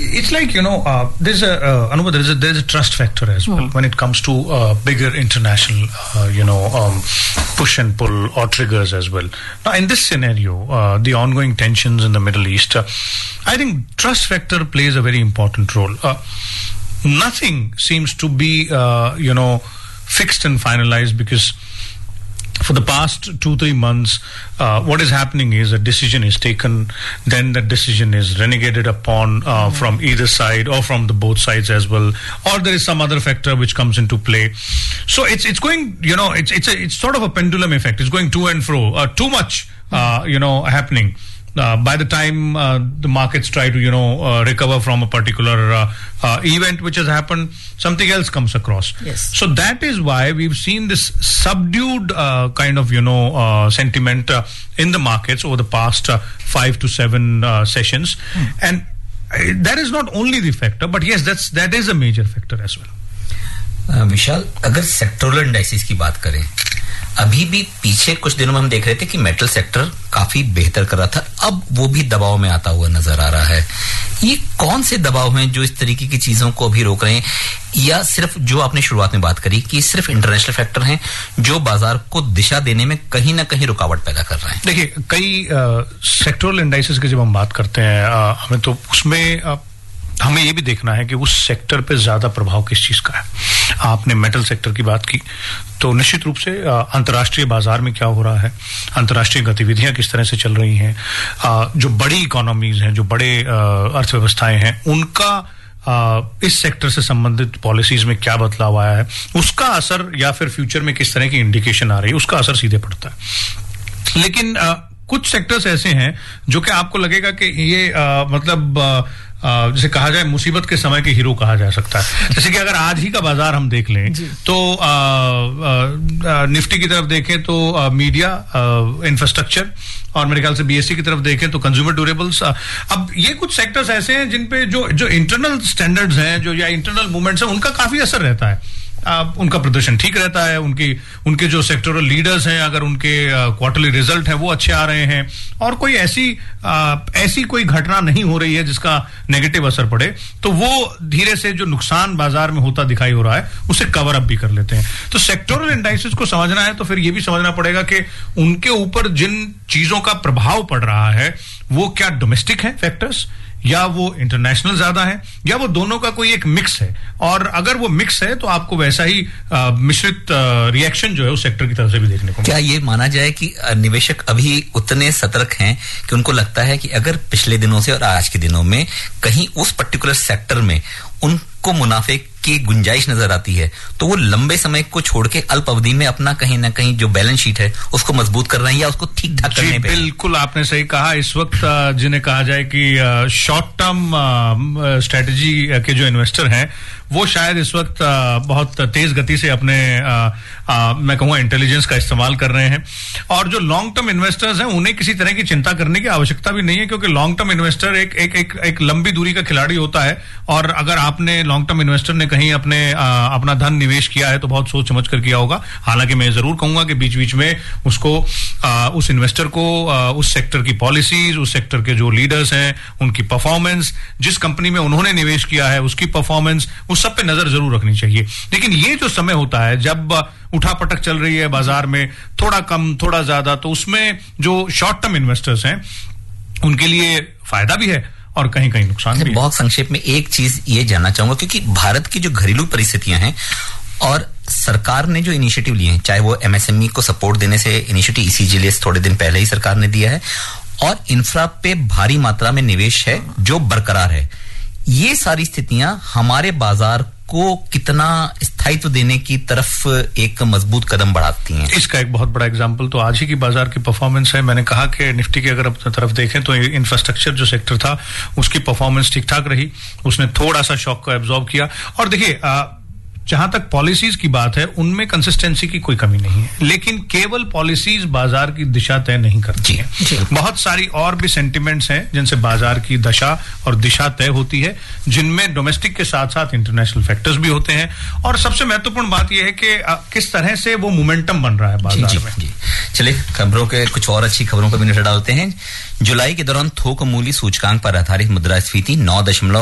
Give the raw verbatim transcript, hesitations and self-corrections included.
it's like, you know, uh, there's a, uh, Anubha, there's a, there's a trust factor as well mm. when it comes to uh, bigger international, uh, you know, um, push and pull or triggers as well. Now, in this scenario, uh, the ongoing tensions in the Middle East, uh, I think trust factor plays a very important role. Uh, nothing seems to be, uh, you know, fixed and finalized, because for the past two, three months, uh, what is happening is a decision is taken, then that decision is renegated upon uh, mm-hmm. from either side or from the both sides as well, or there is some other factor which comes into play. So it's it's going, you know, it's it's a, it's sort of a pendulum effect. It's going to and fro. Uh, too much, uh, you know, happening. Uh, by the time uh, the markets try to, you know, uh, recover from a particular uh, uh, event which has happened, something else comes across. Yes. So that is why we've seen this subdued uh, kind of, you know, uh, sentiment uh, in the markets over the past uh, five to seven uh, sessions. Hmm. And uh, that is not only the factor, but yes, that's that is a major factor as well. Uh, विशाल, अगर sectoral indices की बात करें, अभी भी पीछे कुछ दिनों में हम देख रहे थे कि मेटल सेक्टर काफी बेहतर कर रहा था, अब वो भी दबाव में आता हुआ नजर आ रहा है. ये कौन से दबाव हैं जो इस तरीके की चीजों को अभी रोक रहे हैं, या सिर्फ जो आपने शुरुआत में बात करी कि सिर्फ इंटरनेशनल फैक्टर हैं जो बाजार को दिशा देने में कहीं ना कहीं रुकावट पैदा कर रहे हैं? देखिए, कई सेक्टोरल इंडाइसेस की जब हम बात करते हैं, आ, हमें तो उसमें आ, हमें ये भी देखना है कि उस सेक्टर पे ज्यादा प्रभाव किस चीज का है. आपने मेटल सेक्टर की बात की, तो निश्चित रूप से अंतर्राष्ट्रीय बाजार में क्या हो रहा है, अंतर्राष्ट्रीय गतिविधियां किस तरह से चल रही हैं, जो बड़ी इकोनॉमीज हैं, जो बड़े अर्थव्यवस्थाएं हैं, उनका इस सेक्टर से संबंधित पॉलिसीज में क्या बदलाव आया है, उसका असर, या फिर फ्यूचर में किस तरह की इंडिकेशन आ रही है, उसका असर सीधे पड़ता है. लेकिन आ, कुछ सेक्टर्स ऐसे हैं जो कि आपको लगेगा कि ये आ, मतलब आ, Uh, जैसे कहा जाए मुसीबत के समय के हीरो कहा जा सकता है. जैसे कि अगर आज ही का बाजार हम देख लें तो आ, आ, निफ्टी की तरफ देखें तो आ, मीडिया, इंफ्रास्ट्रक्चर, और मेरे ख्याल से बीएससी की तरफ देखें तो कंज्यूमर ड्यूरेबल्स. अब ये कुछ सेक्टर्स ऐसे हैं जिन पे जो जो इंटरनल स्टैंडर्ड्स हैं, जो या इंटरनल मूवमेंट्स हैं, उनका काफी असर रहता है. Uh, उनका प्रदर्शन ठीक रहता है, उनकी उनके जो सेक्टोरल लीडर्स हैं, अगर उनके क्वार्टरली uh, रिजल्ट हैं वो अच्छे आ रहे हैं, और कोई ऐसी uh, ऐसी कोई घटना नहीं हो रही है जिसका नेगेटिव असर पड़े, तो वो धीरे से जो नुकसान बाजार में होता दिखाई हो रहा है उसे कवर अप भी कर लेते हैं. तो सेक्टोरल इंडाइसेस को समझना है तो फिर ये भी समझना पड़ेगा कि उनके ऊपर जिन चीजों का प्रभाव पड़ रहा है वो क्या डोमेस्टिक है फैक्टर्स, या वो इंटरनेशनल ज्यादा है, या वो दोनों का कोई एक मिक्स है. और अगर वो मिक्स है तो आपको वैसा ही आ, मिश्रित रिएक्शन जो है उस सेक्टर की तरफ से भी देखने को. क्या ये माना जाए कि निवेशक अभी उतने सतर्क हैं कि उनको लगता है कि अगर पिछले दिनों से और आज के दिनों में कहीं उस पर्टिकुलर सेक्टर में उनको मुनाफे की गुंजाइश नजर आती है, तो वो लंबे समय को छोड़ के अल्प अवधि में अपना कहीं ना कहीं जो बैलेंस शीट है उसको मजबूत कर रहे हैं, या उसको ठीक ठाक करने पे? बिल्कुल आपने सही कहा. इस वक्त जिन्हें कहा जाए कि शॉर्ट टर्म स्ट्रेटजी के जो इन्वेस्टर हैं वो शायद इस वक्त बहुत तेज गति से अपने आ, आ, मैं कहूँगा इंटेलिजेंस का इस्तेमाल कर रहे हैं, और जो लॉन्ग टर्म इन्वेस्टर्स हैं उन्हें किसी तरह की चिंता करने की आवश्यकता भी नहीं है, क्योंकि लॉन्ग टर्म इन्वेस्टर एक एक एक, एक लंबी दूरी का खिलाड़ी होता है. और अगर आपने लॉन्ग टर्म इन्वेस्टर ने कहीं अपने आ, अपना धन निवेश किया है तो बहुत सोच समझ कर किया होगा. हालांकि मैं जरूर कहूंगा कि बीच बीच में उसको आ, उस इन्वेस्टर को आ, उस सेक्टर की पॉलिसीज, उस सेक्टर के जो लीडर्स हैं उनकी परफॉर्मेंस, जिस कंपनी में उन्होंने निवेश किया है उसकी परफॉर्मेंस, उस सब पे नजर जरूर रखनी चाहिए. लेकिन ये जो समय होता है जब उठापटक चल रही है बाजार में, थोड़ा कम थोड़ा ज्यादा, तो उसमें जो शॉर्ट टर्म इन्वेस्टर्स हैं उनके लिए फायदा भी है और कहीं कहीं नुकसान भी है. बहुत संक्षेप में एक चीज ये जानना चाहूंगा, क्योंकि भारत की जो घरेलू परिस्थितियां हैं और सरकार ने जो इनिशिएटिव लिए हैं, चाहे वो एमएसएमई को सपोर्ट देने से इनिशिएटिव ईसीजीएस थोड़े दिन पहले ही सरकार ने दिया है, और इंफ्रा पे भारी मात्रा में निवेश है जो बरकरार है, ये सारी स्थितियां हमारे बाजार को कितना स्थायित्व देने की तरफ एक मजबूत कदम बढ़ाती हैं? इसका एक बहुत बड़ा एग्जांपल तो आज ही की बाजार की परफॉर्मेंस है. मैंने कहा कि निफ्टी की अगर अपनी तरफ देखें तो इंफ्रास्ट्रक्चर जो सेक्टर था उसकी परफॉर्मेंस ठीक ठाक रही, उसने थोड़ा सा शॉक को एब्जॉर्ब किया. और देखिए, जहां तक पॉलिसीज की बात है उनमें कंसिस्टेंसी की कोई कमी नहीं है, लेकिन केवल पॉलिसीज बाजार की दिशा तय नहीं करती हैं. बहुत सारी और भी सेंटिमेंट्स हैं जिनसे बाजार की दशा और दिशा तय होती है, जिनमें डोमेस्टिक के साथ साथ इंटरनेशनल फैक्टर्स भी होते हैं. और सबसे महत्वपूर्ण बात यह है कि किस तरह से वो मोमेंटम बन रहा है बाजार जी, में. जी. चलिए खबरों के कुछ और अच्छी खबरों पर भी नजर डालते हैं. जुलाई के दौरान थोक मूल्य सूचकांक पर आधारित मुद्रास्फीति नौ दशमलव